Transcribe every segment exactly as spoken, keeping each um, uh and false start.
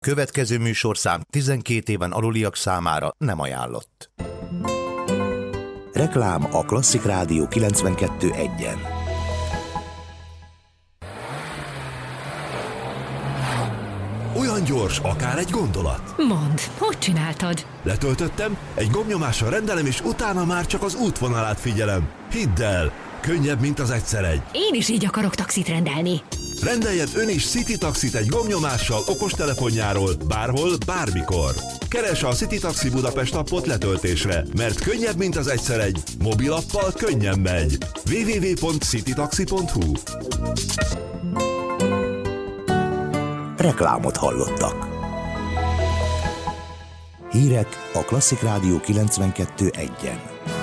Következő műsorszám tizenkét éven aluliak számára nem ajánlott. Reklám a Klasszik Rádió kilencvenkettő egyen. Olyan gyors, akár egy gondolat. Mondd, hogy csináltad? Letöltöttem, egy gombnyomással rendelem, és utána már csak az útvonalát figyelem. Hidd el, könnyebb, mint az egyszer egy. Én is így akarok taxit rendelni. Rendeljen ön is City Taxit egy gombnyomással okostelefonjáról, bárhol, bármikor. Keresse a City Taxi Budapest appot letöltésre, mert könnyebb, mint az egyszer egy. Mobilappal könnyen megy. double-u double-u double-u pont citytaxi pont hu. Reklámot hallottak. Hírek a Klasszik Rádió kilencvenkettő egyen.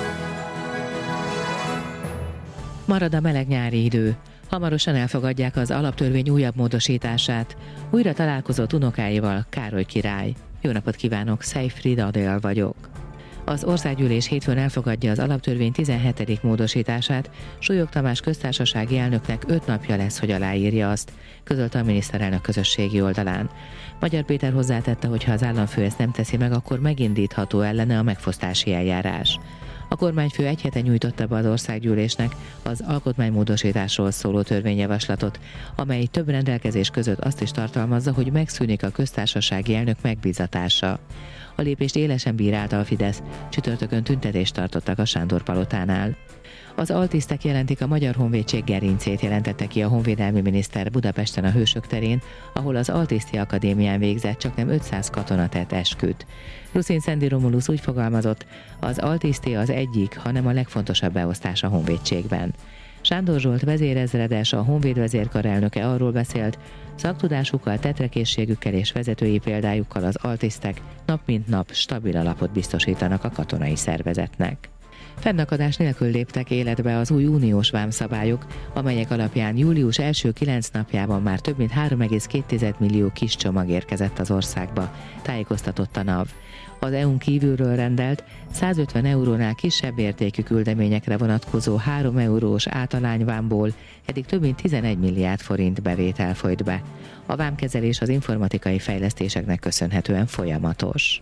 Marad a meleg nyári idő. Hamarosan elfogadják az alaptörvény újabb módosítását. Újra találkozott unokáival Károly király. Jó napot kívánok, Seyfried Adél vagyok. Az országgyűlés hétfőn elfogadja az alaptörvény tizenhetedik módosítását, Súlyog Tamás köztársasági elnöknek öt napja lesz, hogy aláírja azt, közölte a miniszterelnök közösségi oldalán. Magyar Péter hozzátette, hogy ha az államfő ezt nem teszi meg, akkor megindítható ellene a megfosztási eljárás. A kormányfő egy hete nyújtotta be az országgyűlésnek az alkotmánymódosításról szóló törvényjavaslatot, amely több rendelkezés között azt is tartalmazza, hogy megszűnik a köztársasági elnök megbízatása. A lépést élesen bírálta a Fidesz, csütörtökön tüntetést tartottak a Sándor-palotánál. Az altisztek jelentik a Magyar Honvédség gerincét, jelentette ki a honvédelmi miniszter Budapesten a Hősök terén, ahol az Altiszti Akadémián végzett csaknem ötszáz katona tett esküt. Ruszin Szendi Romulusz úgy fogalmazott, az altiszté az egyik, hanem a legfontosabb beosztás a honvédségben. Sándor Zsolt vezérezredes, a Honvéd vezérkarelnöke arról beszélt, szaktudásukkal, tetrekészségükkel és vezetői példájukkal az altisztek nap mint nap stabil alapot biztosítanak a katonai szervezetnek. Fennakadás nélkül léptek életbe az új uniós vámszabályok, amelyek alapján július első kilenc napjában már több mint három egész két millió kis csomag érkezett az országba, tájékoztatott a NAV. Az é u-n kívülről rendelt százötven eurónál kisebb értékű küldeményekre vonatkozó három eurós általányvámból eddig több mint tizenegy milliárd forint bevétel folyt be. A vámkezelés az informatikai fejlesztéseknek köszönhetően folyamatos.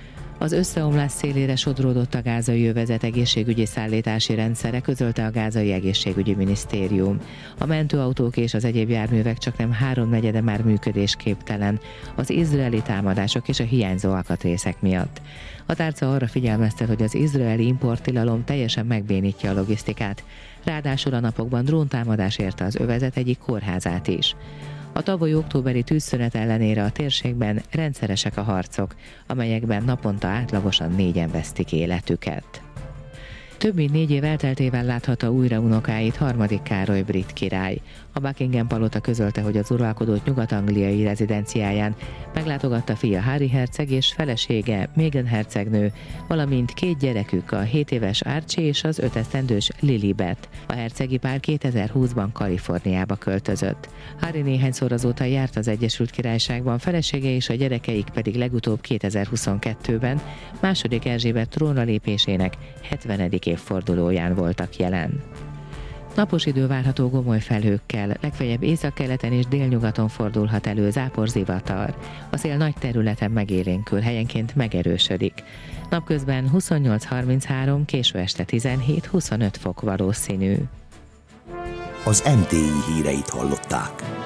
Az összeomlás szélére sodródott a gázai övezet egészségügyi szállítási rendszere, közölte a gázai egészségügyi minisztérium. A mentőautók és az egyéb járművek csaknem háromnegyede már működésképtelen az izraeli támadások és a hiányzó alkatrészek miatt. A tárca arra figyelmeztet, hogy az izraeli importtilalom teljesen megbénítja a logisztikát, ráadásul a napokban dróntámadás érte az övezet egyik kórházát is. A tavalyi októberi tűzszünet ellenére a térségben rendszeresek a harcok, amelyekben naponta átlagosan négyen vesztik életüket. Több mint négy év elteltével láthatta újra unokáit harmadik Károly brit király. A Buckingham palota közölte, hogy az uralkodót nyugat-angliai rezidenciáján meglátogatta fia Harry herceg és felesége Meghan hercegnő, valamint két gyerekük, a hét éves Archie és az öt esztendős Lilibet. A hercegi pár kétezer-húszban Kaliforniába költözött. Harry néhányszor azóta járt az Egyesült Királyságban, felesége és a gyerekeik pedig legutóbb kétezer-huszonkettőben második Erzsébet trónra lépésének hetvenedik évfordulóján voltak jelen. Napos idő várható gomoly felhőkkel, legfeljebb északkeleten és délnyugaton fordulhat elő záporzivatar. A szél nagy területen megélénkül, helyenként megerősödik. Napközben huszonnyolc harminchárom, késő este tizenhét huszonöt fok valószínű. Az em té i híreit hallották.